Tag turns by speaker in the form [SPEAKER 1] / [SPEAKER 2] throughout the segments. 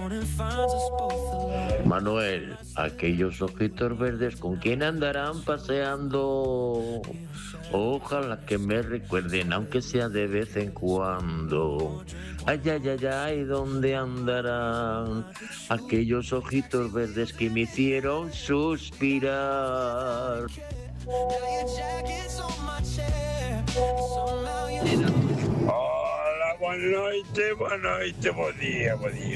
[SPEAKER 1] Manuel, aquellos ojitos verdes, ¿con quién andarán paseando? Ojalá que me recuerden, aunque sea de vez en cuando. Ay, ay, ay, ay, ¿dónde andarán aquellos ojitos verdes que me hicieron suspirar?
[SPEAKER 2] Hola, boa noite, bo día.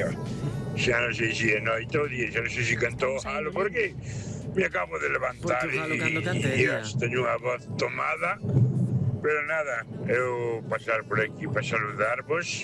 [SPEAKER 2] Xa non sei se é noite ou día, xa non sei se cantou o galo, porque me acabo de levantar
[SPEAKER 3] Porque o galo cando
[SPEAKER 2] e
[SPEAKER 3] cantería.
[SPEAKER 2] teño unha voz tomada, pero nada, eu pasar por aquí para saludarvos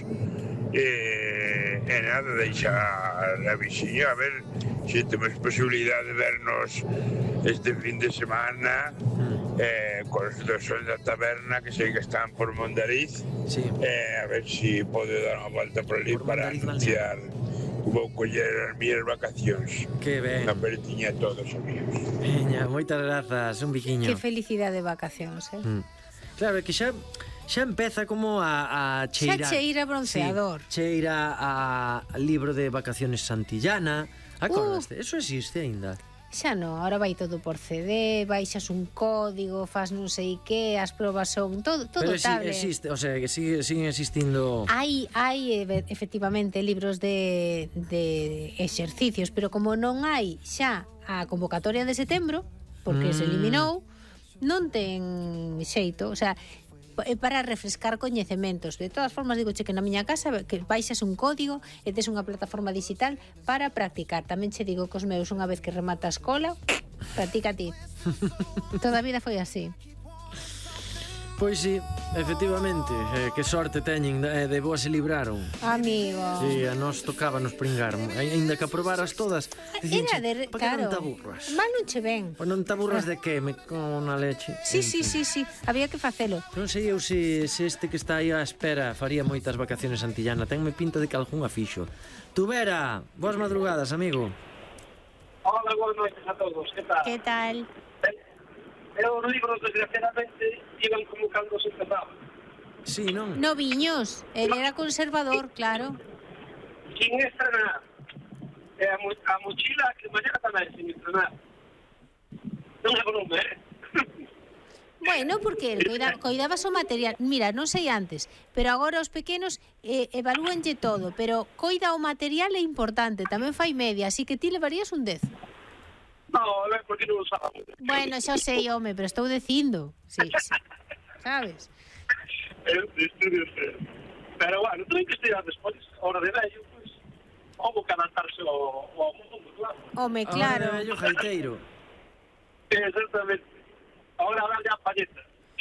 [SPEAKER 2] e nada, deixar a vixiña a ver se temos posibilidade de vernos este fin de semana cos dos son da taberna que sei que están por Mondariz, a ver se podo dar unha volta por ali para anunciar que vou coller as miñas vacacións.
[SPEAKER 3] Que ben.
[SPEAKER 2] Unha peritiña a todos, amigos.
[SPEAKER 3] Veña, moitas grazas, un biquiño.
[SPEAKER 4] Que felicidade de vacacións,
[SPEAKER 3] Claro, é que xa empeza como a cheirar.
[SPEAKER 4] Xa cheira bronceador.
[SPEAKER 3] Sí, cheira a libro de vacaciones Santillana. Acordaste? Eso existe aínda.
[SPEAKER 4] Xa non, ahora vai todo por CD, baixas un código, faz non sei que, as probas son todo
[SPEAKER 3] Pero
[SPEAKER 4] tablet.
[SPEAKER 3] existe, o sea, que siguen existindo.
[SPEAKER 4] Hai efectivamente libros de exercicios, pero como non hai xa a convocatoria de setembro, porque se eliminou, non ten xeito, o sea, para refrescar coñecementos. De todas formas, digo che que na miña casa que baixas un código e tes unha plataforma digital para practicar. Tamén che digo que os meus, unha vez que remata a escola, practica ti. Toda a vida foi así.
[SPEAKER 3] Pois sí, efectivamente, que sorte teñen, de boa se libraron.
[SPEAKER 4] Amigo.
[SPEAKER 3] Sí, a nós tocaba nos pringar, aínda que aprobaras todas.
[SPEAKER 4] Era de,
[SPEAKER 3] para que
[SPEAKER 4] claro,
[SPEAKER 3] non te aburras?
[SPEAKER 4] mal non che ven.
[SPEAKER 3] Pois non te aburras de que me con a leche.
[SPEAKER 4] Sí, había que facelo.
[SPEAKER 3] Non sei eu se este que está aí á espera faría moitas vacaciones antillana. Tenme pinta de que algunha fixo. Tubera, boas madrugadas, amigo.
[SPEAKER 5] Hola, boas noites a todos, que tal?
[SPEAKER 4] Que tal?
[SPEAKER 5] Eu os libros, desgraciadamente, iban como cando se empezaba.
[SPEAKER 3] Sí, non?
[SPEAKER 4] No viños, él era conservador, claro.
[SPEAKER 5] Sin estrenar. E a mochila que mañana tamén, sin estrenar. Non é volume,
[SPEAKER 4] Bueno, porque él coidaba o material. Mira, non sei antes, pero agora os pequenos evalúanlle todo, pero coida o material é importante, tamén fai media, así que ti levarías un 10.
[SPEAKER 5] No, porque non usaba.
[SPEAKER 4] Bueno, xa sei, home, pero estou dicindo. Sí. Sabes?
[SPEAKER 5] Pero bueno, tuve que estudiar despois, hora de vello, pois, houve que adaptarse ao mundo, claro.
[SPEAKER 4] Home, claro.
[SPEAKER 3] Ahora vello jaiteiro.
[SPEAKER 5] Exactamente. Ahora darlle a palleta.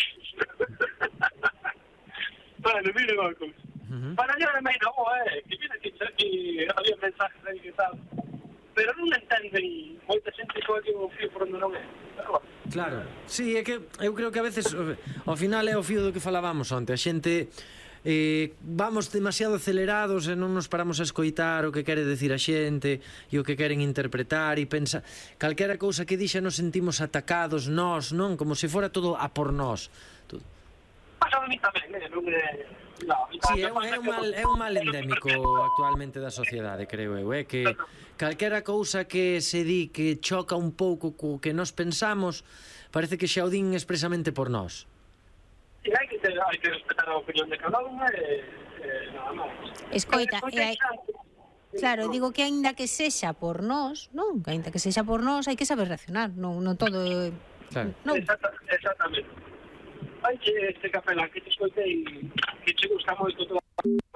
[SPEAKER 5] Bueno, miren unha cousa. Para allá de meina boa, que viene que había mensajes aí que tal, pero non entenden moita xente que aquí o fío por onde non é. Pero bueno.
[SPEAKER 3] Claro, sí, é que eu creo que a veces ao final é o fío do que falábamos onte. A xente vamos demasiado acelerados e non nos paramos a escoitar o que quere decir a xente e o que queren interpretar e pensa calquera cousa que dixa nos sentimos atacados nós, non? Como se fora todo a por nós.
[SPEAKER 5] Pasa a mí tamén, non é...
[SPEAKER 3] Sí, é un mal endémico actualmente da sociedade, creo eu, que calquera cousa que se di que choca un pouco co que nós pensamos, parece que xa o din expresamente por nós.
[SPEAKER 5] E hai que respetar a opinión de cada unha e nada máis.
[SPEAKER 4] Escoita, claro, digo que aínda que sexa por nós, non? Que aínda que sexa por nós, hai que saber reaccionar, non todo...
[SPEAKER 3] Claro.
[SPEAKER 4] Non.
[SPEAKER 5] Exactamente. Hai que este café lá que te escoitei que che gusta moito toda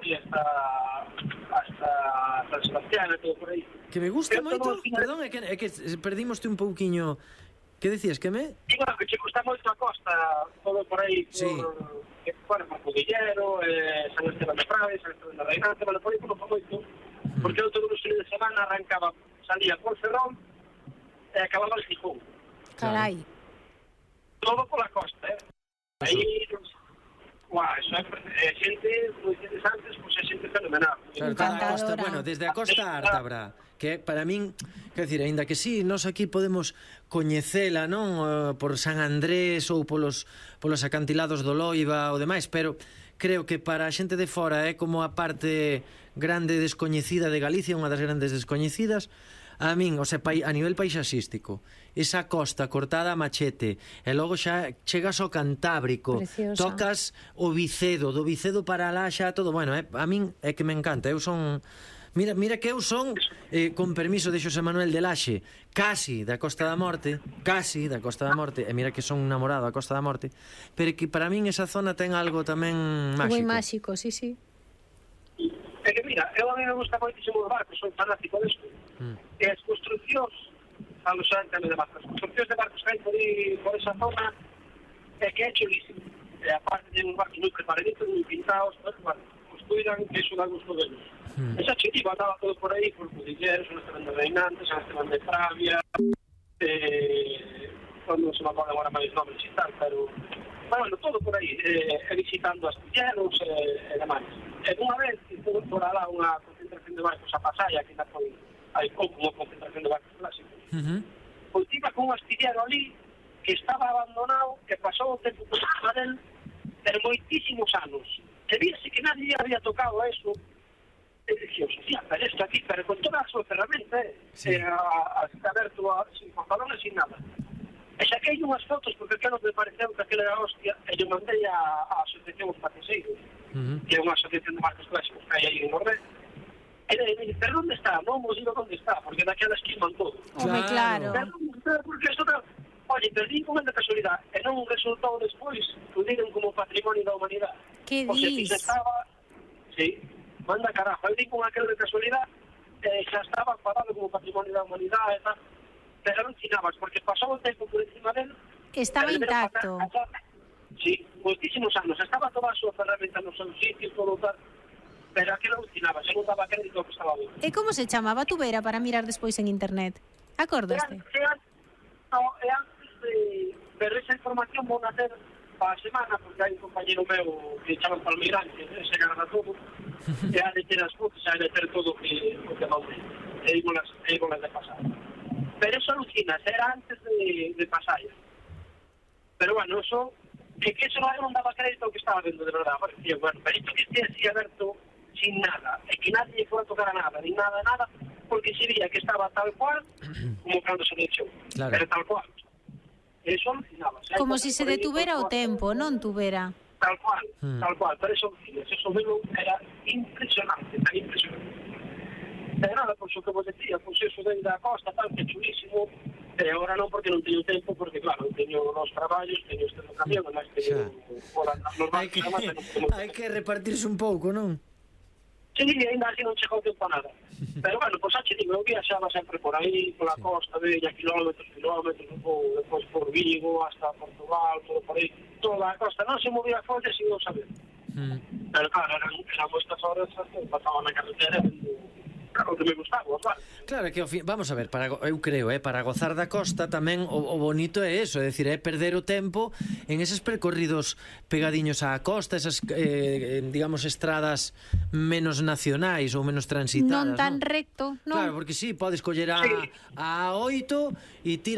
[SPEAKER 5] hasta San Sebastián e todo por aí.
[SPEAKER 3] Que me gusta moito, perdón, é que perdímoste un pouquiño. Que decías, que me?
[SPEAKER 5] Digo, que che gusta moito a costa, todo por aí,
[SPEAKER 3] sí.
[SPEAKER 5] Por Cudillero, San Esteban de Prades, San Esteban de Reinante, por aí por moito, porque eu todos os fines de semana arrancaba, salía por Ferrón e acababa el Gijón.
[SPEAKER 4] Carai.
[SPEAKER 5] Todo pola costa, Aí, eso é xente moi interesante, pois é xente fenomenal.
[SPEAKER 3] Claro, toda a costa, bueno, desde a costa Ártabra, que para min, quer decir, aínda que sí, nós aquí podemos coñecela, non, por San Andrés ou polos acantilados do Loiva ou demais, pero creo que para a xente de fora é como a parte grande descoñecida de Galicia, unha das grandes descoñecidas. A min, o sea, a nivel paisaxístico, esa costa cortada a machete, e logo xa chegas ao Cantábrico,
[SPEAKER 4] Preciosa.
[SPEAKER 3] tocas o Vicedo, do Vicedo para lá xa todo, bueno, a min é que me encanta, eu son... Mira que eu son, con permiso de Xosé Manuel de Laxe, casi da Costa da Morte, e mira que son namorado da Costa da Morte, pero que para min esa zona ten algo tamén máxico.
[SPEAKER 4] Moi máxico, sí, sí.
[SPEAKER 5] É que mira, eu a mí me gusta moitísimo os barcos, son fanático desto. E as construccións, falo xa en tema de barcos, as construccións de barcos que hai por esa zona, é que é chulísimo. E aparte de uns barcos moi preparaditos, moi pintados, bueno, cuidan que iso dá gusto deles. Esa chitiva andaba todo por aí, por Cudilleros, un Esteban de Reinantes, un Esteban de Pravia, non se me acordan agora máis nombres e tal, pero bueno, todo por aí, visitando astilleros e demais. E unha vez estuve por alá unha concentración de barcos a Pasaya, que ainda foi hai pouco unha concentración de barcos clásicos. Pois iba con un astillero ali que estaba abandonado, que pasou o tempo por cima del, pero moitísimos anos. E víase que nadie había tocado a eso. E dixía, Sofía, pero isto aquí, pero con toda a súa ferramenta, aberto sin pantalones, sin nada. E saquei unhas fotos, porque claro me pareceu que aquela era hostia, e eu mandei a Asociación Os Pateseiros, que é unha asociación de barcos clásicos que hai aí en Nordeste. E dije, pero onde está? Non vos digo onde está, porque daquelas quilman todo.
[SPEAKER 4] Home, claro.
[SPEAKER 5] Pero onde está? Porque isto está... Oye, perdí con de casualidade, e non resultou despois, uniron como patrimonio da humanidade.
[SPEAKER 4] Que
[SPEAKER 5] O sea,
[SPEAKER 4] dis?
[SPEAKER 5] xa estaba... Sí, manda carajo, eu di con aquel de casualidade, xa estaba parado como patrimonio da humanidade e tal, pero non tirabas, porque pasou o tempo por encima del...
[SPEAKER 4] Estaba intacto.
[SPEAKER 5] Sí, moitísimos anos, estaba toda a súa ferramenta no seu sitio, todo tal, pero aquilo non tiraba, xa non daba crédito que estaba ben.
[SPEAKER 4] E como se chamaba a tubera para mirar despois en internet? Acordaste?
[SPEAKER 5] E antes de ver esa información vou nacer para a semana, porque hai un compañero meu que chaman Palmeirante, se agarra todo, e ha de ter as fotos, ha de ter todo o que mandei, e ímolas de pasar. Pero eso alucinas, era antes de Pasaya. Pero bueno, eso, que eso non daba crédito ao que estaba vendo de verdade. Bueno, pero isto que estea así aberto sin nada, e que nadie fue a tocar a nada, ni nada, porque se veía que estaba tal cual como cando se deixou.
[SPEAKER 3] Claro.
[SPEAKER 5] Pero tal cual. Eso alucinaba.
[SPEAKER 4] Como si se detuvera o tempo, non tubera.
[SPEAKER 5] Tal cual, pero eso alucinas. Eso mesmo era impresionante, tan impresionante. Pero nada, por eso que vos decía, pues eso de da costa, tal, que chulísimo, e agora non, porque non teño tempo, porque claro, teño os traballos, teño este no camión, además teño
[SPEAKER 3] hai que repartirse un pouco, non?
[SPEAKER 5] Sí, ainda así non chegou tempo a nada. Pero bueno, pois xa che digo, eu viaxaba sempre por aí, pola costa, veía kilómetros, depois por Vigo, hasta Portugal, todo por aí, toda a costa, non se movía follas e non sabía. Pero claro, eran estas horas, pasaba na carretera, o que me gustaba, vale.
[SPEAKER 3] Claro, que vamos a ver, eu creo, para gozar da costa tamén o bonito é eso, é dicir, é perder o tempo en eses percorridos pegadiños á costa, esas, digamos, estradas menos nacionais ou menos transitadas,
[SPEAKER 4] non tan recto, non?
[SPEAKER 3] Claro, porque sí, podes coller a 8 e tiras